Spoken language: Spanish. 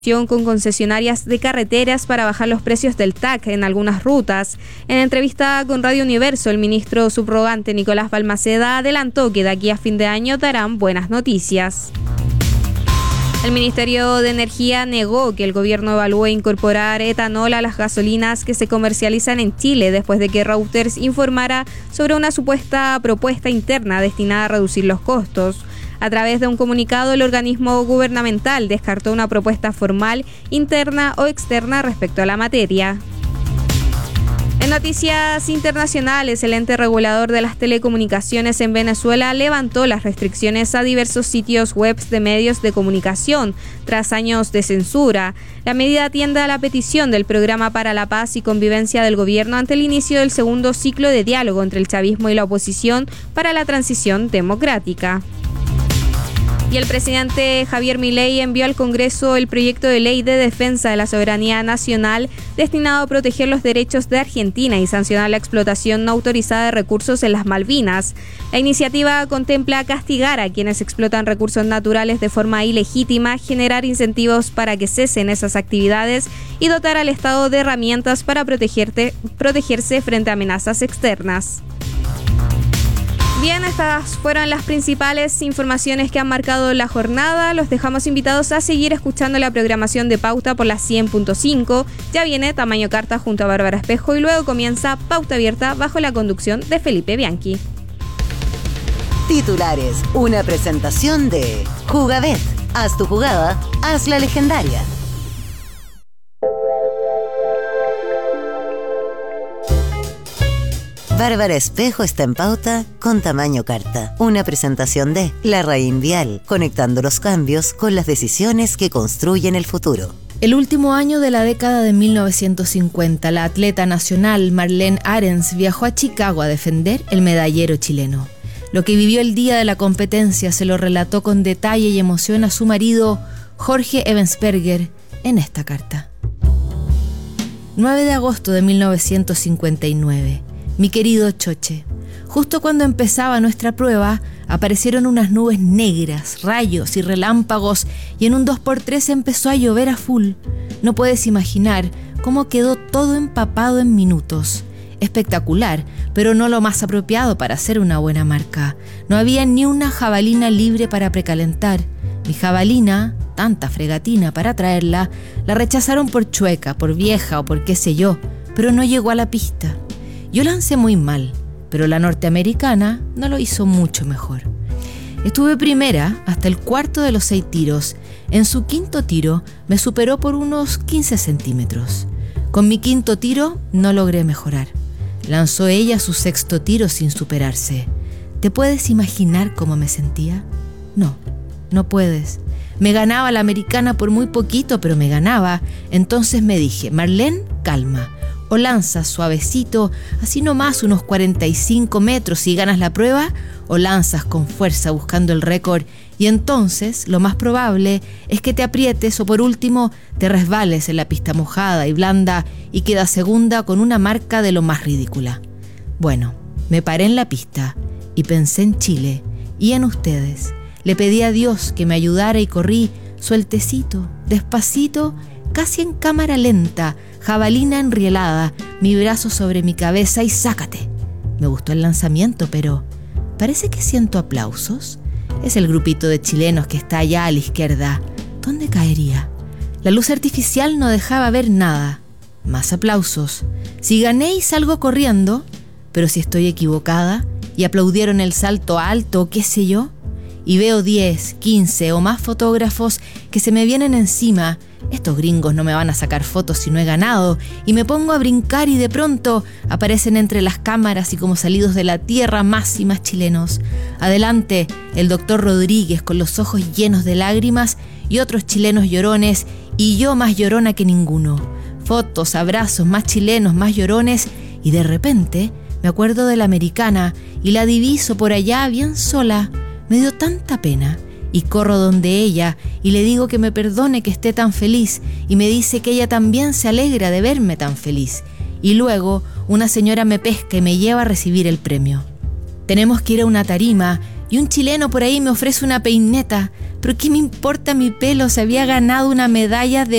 con concesionarias de carreteras para bajar los precios del TAC en algunas rutas. En entrevista con Radio Universo, el ministro subrogante Nicolás Balmaceda adelantó que de aquí a fin de año darán buenas noticias. El Ministerio de Energía negó que el gobierno evalúe incorporar etanol a las gasolinas que se comercializan en Chile después de que Reuters informara sobre una supuesta propuesta interna destinada a reducir los costos. A través de un comunicado, el organismo gubernamental descartó una propuesta formal, interna o externa respecto a la materia. En noticias internacionales, el ente regulador de las telecomunicaciones en Venezuela levantó las restricciones a diversos sitios web de medios de comunicación tras años de censura. La medida atiende a la petición del Programa para la Paz y Convivencia del gobierno ante el inicio del segundo ciclo de diálogo entre el chavismo y la oposición para la transición democrática. Y el presidente Javier Milei envió al Congreso el proyecto de ley de defensa de la soberanía nacional destinado a proteger los derechos de Argentina y sancionar la explotación no autorizada de recursos en las Malvinas. La iniciativa contempla castigar a quienes explotan recursos naturales de forma ilegítima, generar incentivos para que cesen esas actividades y dotar al Estado de herramientas para protegerse frente a amenazas externas. Bien, estas fueron las principales informaciones que han marcado la jornada. Los dejamos invitados a seguir escuchando la programación de Pauta por la 100.5. Ya viene Tamaño Carta junto a Bárbara Espejo y luego comienza Pauta Abierta bajo la conducción de Felipe Bianchi. Titulares, una presentación de Jugabet. Haz tu jugada, haz la legendaria. Bárbara Espejo está en Pauta con Tamaño Carta. Una presentación de Larraín Vial, conectando los cambios con las decisiones que construyen el futuro. El último año de la década de 1950, la atleta nacional Marlene Arens viajó a Chicago a defender el medallero chileno. Lo que vivió el día de la competencia se lo relató con detalle y emoción a su marido Jorge Ebensperger en esta carta. 9 de agosto de 1959. Mi querido Choche, justo cuando empezaba nuestra prueba, aparecieron unas nubes negras, rayos y relámpagos y en un 2x3 empezó a llover a full. No puedes imaginar cómo quedó todo empapado en minutos. Espectacular, pero no lo más apropiado para hacer una buena marca. No había ni una jabalina libre para precalentar. Mi jabalina, tanta fregatina para traerla, la rechazaron por chueca, por vieja o por qué sé yo, pero no llegó a la pista. Yo lancé muy mal, pero la norteamericana no lo hizo mucho mejor. Estuve primera hasta el cuarto de los 6 tiros. En su quinto tiro me superó por unos 15 centímetros. Con mi quinto tiro no logré mejorar. Lanzó ella su sexto tiro sin superarse. ¿Te puedes imaginar cómo me sentía? No, no puedes. Me ganaba la americana por muy poquito, pero me ganaba. Entonces me dije, Marlene, calma. O lanzas suavecito, así nomás unos 45 metros y ganas la prueba, o lanzas con fuerza buscando el récord y entonces lo más probable es que te aprietes o por último te resbales en la pista mojada y blanda y quedas segunda con una marca de lo más ridícula. Bueno, me paré en la pista y pensé en Chile y en ustedes. Le pedí a Dios que me ayudara y corrí sueltecito, despacito, casi en cámara lenta, jabalina enrielada, mi brazo sobre mi cabeza y ¡sácate! Me gustó el lanzamiento, pero parece que siento aplausos. Es el grupito de chilenos que está allá a la izquierda. ¿Dónde caería? La luz artificial no dejaba ver nada. Más aplausos. Si gané y salgo corriendo, pero si estoy equivocada y aplaudieron el salto alto o qué sé yo, y veo 10, 15 o más fotógrafos que se me vienen encima. Estos gringos no me van a sacar fotos si no he ganado, y me pongo a brincar y de pronto aparecen entre las cámaras y como salidos de la tierra más y más chilenos. Adelante el doctor Rodríguez con los ojos llenos de lágrimas y otros chilenos llorones y yo más llorona que ninguno. Fotos, abrazos, más chilenos, más llorones y de repente me acuerdo de la americana y la diviso por allá bien sola. Me dio tanta pena y corro donde ella y le digo que me perdone que esté tan feliz y me dice que ella también se alegra de verme tan feliz. Y luego una señora me pesca y me lleva a recibir el premio. Tenemos que ir a una tarima Y un chileno por ahí me ofrece una peineta. ¿Pero qué me importa mi pelo? Se había ganado una medalla de